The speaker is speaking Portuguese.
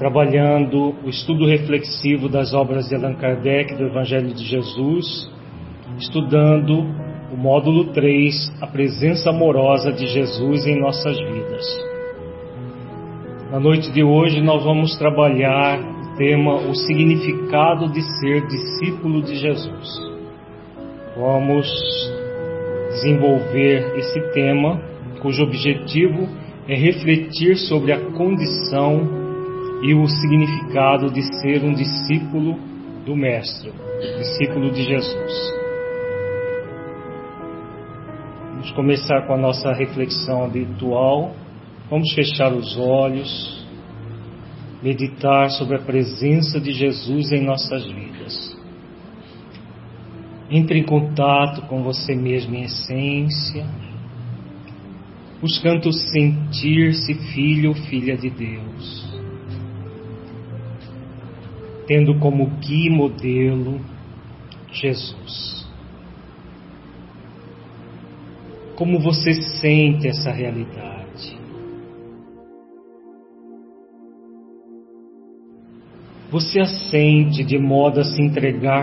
trabalhando o estudo reflexivo das obras de Allan Kardec do Evangelho de Jesus, estudando o módulo 3, a presença amorosa de Jesus em nossas vidas. Na noite de hoje nós vamos trabalhar o tema, o significado de ser discípulo de Jesus. Vamos desenvolver esse tema, cujo objetivo é refletir sobre a condição e o significado de ser um discípulo do Mestre, discípulo de Jesus. Vamos começar com a nossa reflexão habitual. Vamos fechar os olhos, meditar sobre a presença de Jesus em nossas vidas. Entre em contato com você mesmo em essência, buscando sentir-se filho ou filha de Deus, tendo como guia e modelo Jesus. Como você sente essa realidade? Você a sente de modo a se entregar